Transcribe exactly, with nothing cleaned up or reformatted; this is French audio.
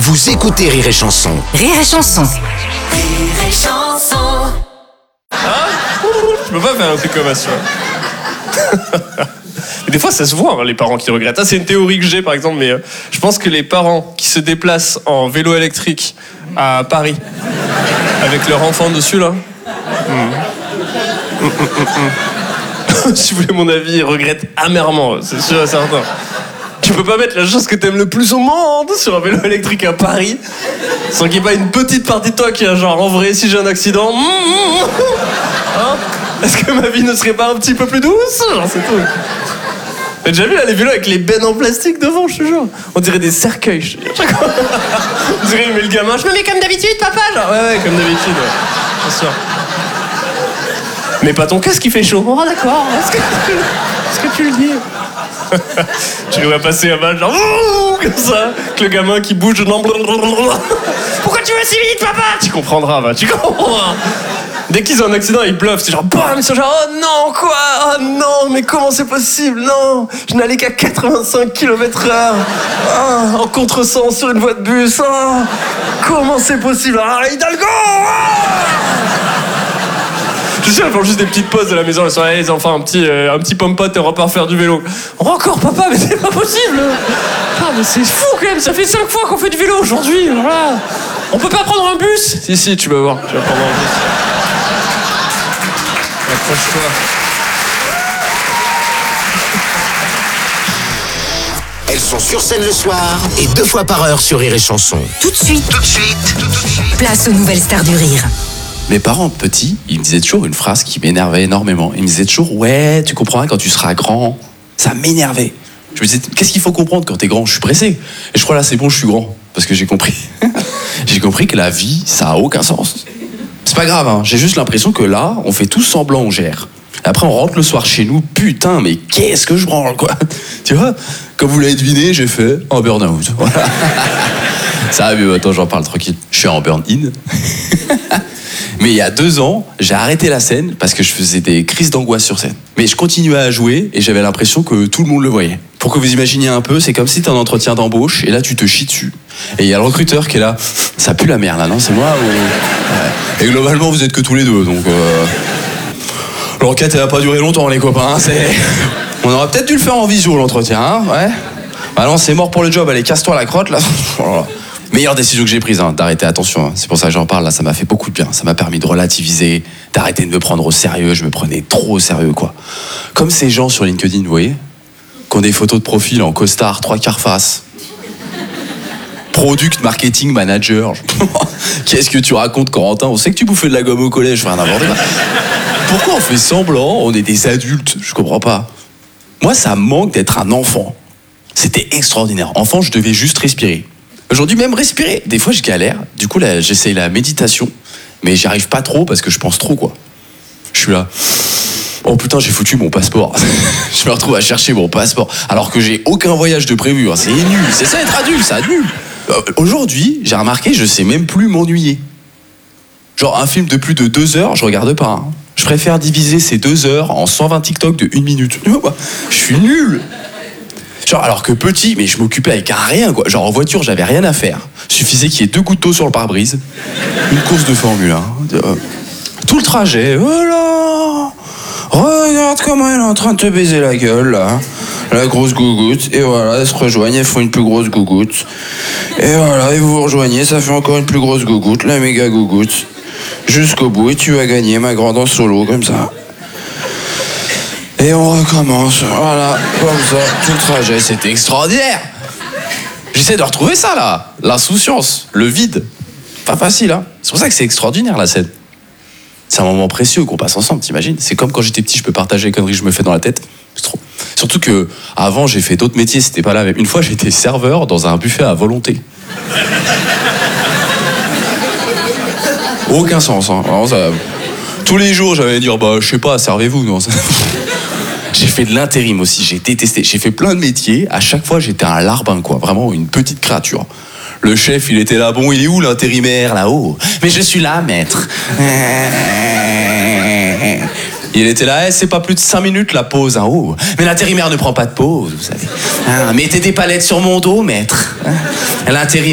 Vous écoutez Rire et Chanson. Rire et Chanson. Rire et Chanson. Je peux pas faire un truc comme ça. Mais des fois, ça se voit, hein, les parents qui regrettent. Ah, c'est une théorie que j'ai, par exemple, mais euh, je pense que les parents qui se déplacent en vélo électrique à Paris, avec leur enfant dessus, là... Mm. Mm, mm, mm, mm. Si vous voulez mon avis, ils regrettent amèrement, c'est sûr et certain. Tu peux pas mettre la chose que t'aimes le plus au monde sur un vélo électrique à Paris sans qu'il n'y ait pas une petite partie de toi qui a genre, en vrai, si j'ai un accident... Mm, mm, hein, est-ce que ma vie ne serait pas un petit peu plus douce? Genre, c'est tout. T'as déjà vu là les vélos avec les bennes en plastique devant, je te jure. On dirait des cercueils. Je te jure. On dirait, mais le gamin, je me mets comme d'habitude, papa. Genre, ouais, ouais, comme d'habitude, ouais. Bien sûr. Mais pas ton casque qui fait chaud. Oh, d'accord. Est-ce que, est-ce que tu le dis? Tu vas passer un mal, genre, comme ça, avec le gamin qui bouge. Non, pourquoi tu vas si vite, papa? Tu comprendras, va, tu comprendras. Dès qu'ils ont un accident, ils bluffent. C'est genre, bam, ils sont genre, oh non, quoi? Oh non, mais comment c'est possible? Non, je n'allais qu'à quatre-vingt-cinq kilomètres heure. Oh, en contresens sur une voie de bus. Oh, comment c'est possible? Ah, Hidalgo! Oh, je suis sûr, ils font juste des petites pauses de la maison. Ils sont, allez, les enfants, un petit, euh, un petit pomme-pote et on repart faire du vélo. Oh, encore, papa, mais c'est pas possible! Ah, mais c'est fou quand même, ça fait cinq fois qu'on fait du vélo aujourd'hui. Voilà. On peut pas prendre un bus? Si, si, tu vas voir, tu vas prendre un bus. Accroche-toi. Elles sont sur scène le soir et deux fois par heure sur Rire et Chanson. Tout de suite, Tout de suite, tout de suite. place aux nouvelles stars du rire. Mes parents petits, ils me disaient toujours une phrase qui m'énervait énormément. Ils me disaient toujours, ouais, tu comprendras quand tu seras grand. Ça m'énervait. Je me disais, qu'est-ce qu'il faut comprendre quand t'es grand? Je suis pressé. Et je crois là, c'est bon, je suis grand. Parce que j'ai compris. J'ai compris que la vie, ça a aucun sens. C'est pas grave, hein. J'ai juste l'impression que là, on fait tous semblant, on gère. Après, on rentre le soir chez nous, putain, mais qu'est-ce que je branle, quoi. Tu vois, comme vous l'avez deviné, j'ai fait un burn-out. Voilà. Ça va mieux, attends, j'en parle tranquille. Je suis en burn-in. Mais il y a deux ans, j'ai arrêté la scène parce que je faisais des crises d'angoisse sur scène. Mais je continuais à jouer et j'avais l'impression que tout le monde le voyait. Pour que vous imaginiez un peu, c'est comme si t'es en entretien d'embauche et là tu te chies dessus. Et il y a le recruteur qui est là, ça pue la merde là, non? C'est moi ou... Ouais. Et globalement, vous êtes que tous les deux, donc... Euh... L'enquête, elle va pas durer longtemps, les copains. Hein, c'est... On aurait peut-être dû le faire en visio, l'entretien, hein, ouais. Bah non, c'est mort pour le job, allez, casse-toi la crotte, là. Meilleure décision que j'ai prise, hein, d'arrêter, attention, hein. C'est pour ça que j'en parle, là, ça m'a fait beaucoup de bien. Ça m'a permis de relativiser, d'arrêter de me prendre au sérieux. Je me prenais trop au sérieux, quoi. Comme ces gens sur LinkedIn, vous voyez, qui ont des photos de profil en costard, trois quarts face. Product Marketing Manager. Qu'est-ce que tu racontes, Corentin? On sait que tu bouffais de la gomme au collège, enfin, n'importe quoi. Pourquoi on fait semblant? On est des adultes, je comprends pas. Moi, ça me manque d'être un enfant. C'était extraordinaire. Enfant, je devais juste respirer. Aujourd'hui, même respirer. Des fois, je galère. Du coup, là, j'essaye la méditation. Mais j'y arrive pas trop parce que je pense trop, quoi. Je suis là. Oh putain, j'ai foutu mon passeport. Je me retrouve à chercher mon passeport. Alors que j'ai aucun voyage de prévu. Hein. C'est nul. C'est ça être adulte, c'est nul. Euh, aujourd'hui, j'ai remarqué, je sais même plus m'ennuyer. Genre, un film de plus de deux heures, je regarde pas. Hein. Je préfère diviser ces deux heures en cent vingt TikTok de une minute. Je suis nul. Genre, alors que petit, mais je m'occupais avec un rien, quoi. Genre, en voiture, j'avais rien à faire. Suffisait qu'il y ait deux gouttes d'eau sur le pare-brise. Une course de Formule un. Euh, tout le trajet. Voilà. Regarde comment elle est en train de te baiser la gueule, là. La grosse gougoute. Et voilà, elles se rejoignent, elles font une plus grosse gougoute. Et voilà, et vous vous rejoignez, ça fait encore une plus grosse gougoute, la méga gougoute. Jusqu'au bout, et tu vas gagner, ma grande, en solo, comme ça. Et on recommence, voilà, comme ça, tout le trajet, c'était extraordinaire. J'essaie de retrouver ça, là, l'insouciance, le vide. Pas facile, hein. C'est pour ça que c'est extraordinaire, la scène. C'est un moment précieux qu'on passe ensemble, t'imagines? C'est comme quand j'étais petit, je peux partager les conneries que je me fais dans la tête. C'est trop. Surtout que avant, j'ai fait d'autres métiers, c'était pas la même. Une fois, j'étais serveur dans un buffet à volonté. Aucun sens, hein. Alors, ça... Tous les jours, j'allais dire, bah, je sais pas, servez-vous, non. J'ai fait de l'intérim aussi, j'ai détesté. J'ai fait plein de métiers. À chaque fois, j'étais un larbin, quoi. Vraiment une petite créature. Le chef, il était là, bon, il est où l'intérimaire, là-haut? Mais je suis là, maître. Il était là, eh, c'est pas plus de cinq minutes la pause, hein, oh. Mais l'intérimaire ne prend pas de pause, vous savez. Ah, mettez des palettes sur mon dos, maître. L'intérimaire